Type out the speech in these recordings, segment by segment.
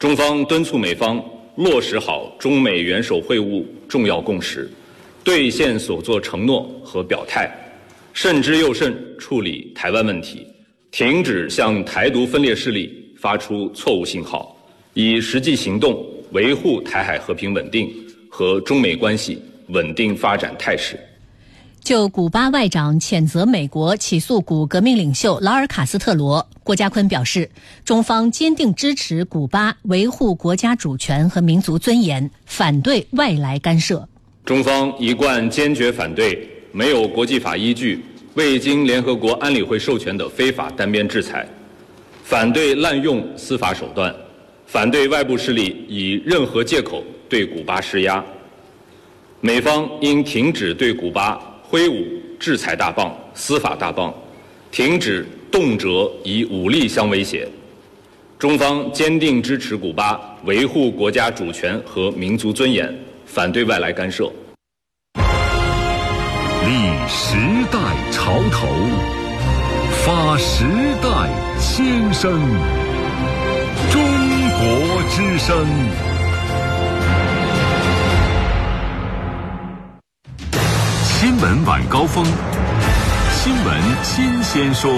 中方敦促美方落实好中美元首会晤重要共识，兑现所作承诺和表态，慎之又慎处理台湾问题，停止向台独分裂势力发出错误信号，以实际行动维护台海和平稳定和中美关系稳定发展态势。 就古巴外长谴责美国起诉古革命领袖劳尔·卡斯特罗，郭家坤表示，中方坚定支持古巴维护国家主权和民族尊严，反对外来干涉。 中方一贯坚决反对没有国际法依据、未经联合国安理会授权的非法单边制裁，反对滥用司法手段，反对外部势力以任何借口对古巴施压。美方应停止对古巴挥舞制裁大棒、司法大棒，停止动辄以武力相威胁。中方坚定支持古巴维护国家主权和民族尊严，反对外来干涉。 立时代潮头，发时代千声。中国之声。新闻晚高峰，新闻新鲜说。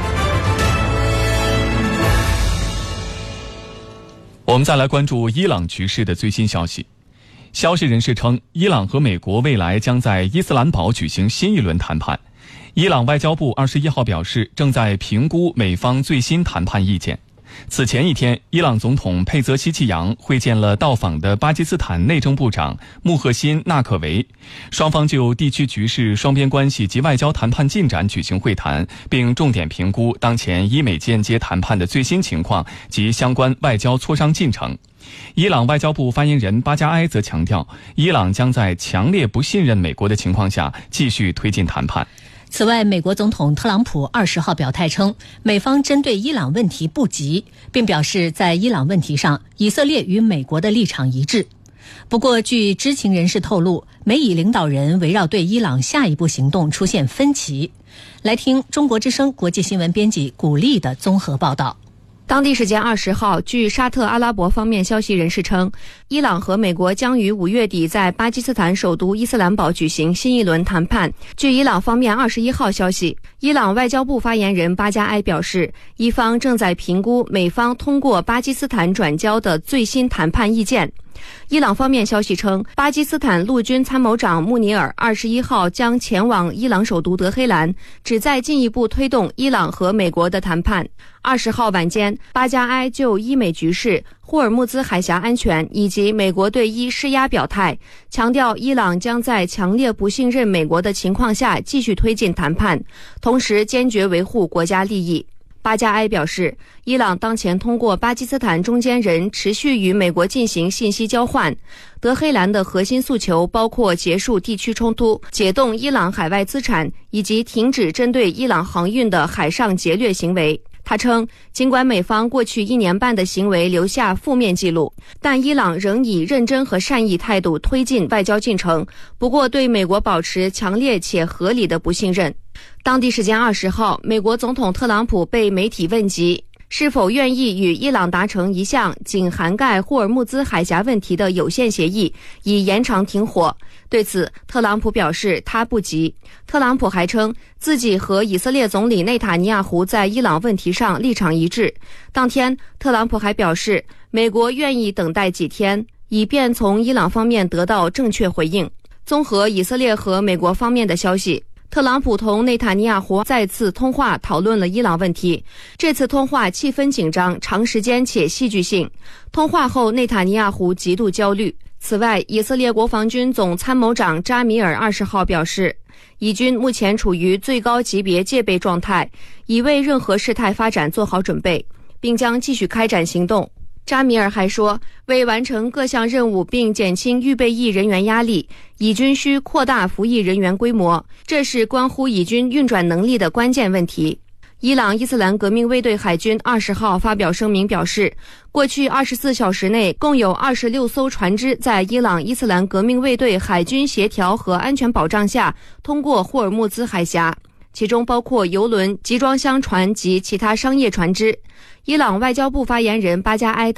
我们再来关注伊朗局势的最新消息。消息人士称，伊朗和美国未来将在伊斯兰堡举行新一轮谈判。伊朗外交部21号表示，正在评估美方最新谈判意见。此前一天，伊朗总统佩泽希奇扬会见了到访的巴基斯坦内政部长穆赫辛纳可维，双方就地区局势、双边关系及外交谈判进展举行会谈，并重点评估当前伊美间接谈判的最新情况及相关外交磋商进程。伊朗外交部发言人巴加埃则强调，伊朗将在强烈不信任美国的情况下继续推进谈判。 此外，美国总统特朗普20号表态称，美方针对伊朗问题不急，并表示在伊朗问题上，以色列与美国的立场一致。不过，据知情人士透露，美以领导人围绕对伊朗下一步行动出现分歧。来听中国之声国际新闻编辑古丽的综合报道。 当地时间20号，据沙特阿拉伯方面消息人士称，伊朗和美国将于5月底在巴基斯坦首都伊斯兰堡举行新一轮谈判。据伊朗方面21号消息，伊朗外交部发言人巴加埃表示，伊方正在评估美方通过巴基斯坦转交的最新谈判意见。伊朗方面消息称，巴基斯坦陆军参谋长穆尼尔21号将前往伊朗首都德黑兰，旨在进一步推动伊朗和美国的谈判。20号晚间，巴加埃就伊美局势、霍尔木兹海峡安全以及美国对伊施压表态，强调伊朗将在强烈不信任美国的情况下继续推进谈判，同时坚决维护国家利益。巴加埃表示，伊朗当前通过巴基斯坦中间人持续与美国进行信息交换。德黑兰的核心诉求包括结束地区冲突、解冻伊朗海外资产，以及停止针对伊朗航运的海上劫掠行为。他称，尽管美方过去1年半的行为留下负面记录，但伊朗仍以认真和善意态度推进外交进程，不过对美国保持强烈且合理的不信任。当地时间20号，美国总统特朗普被媒体问及是否愿意与伊朗达成一项仅涵盖霍尔木兹海峡问题的有限协议，以延长停火。对此，特朗普表示他不急。特朗普还称自己和以色列总理内塔尼亚胡在伊朗问题上立场一致。当天，特朗普还表示，美国愿意等待几天，以便从伊朗方面得到正确回应。综合以色列和美国方面的消息，特朗普同内塔尼亚胡再次通话，讨论了伊朗问题。这次通话气氛紧张、长时间且戏剧性。通话后，内塔尼亚胡极度焦虑。此外，以色列国防军总参谋长扎米尔20号表示，以军目前处于最高级别戒备状态，已为任何事态发展做好准备，并将继续开展行动。扎米尔还说，为完成各项任务并减轻预备役人员压力，以军需扩大服役人员规模，这是关乎以军运转能力的关键问题。伊朗伊斯兰革命卫队海军20号发表声明表示，过去24小时内共有26艘船只在伊朗伊斯兰革命卫队海军协调和安全保障下通过霍尔木兹海峡，其中包括油轮、集装箱船及其他商业船只。伊朗外交部发言人巴加埃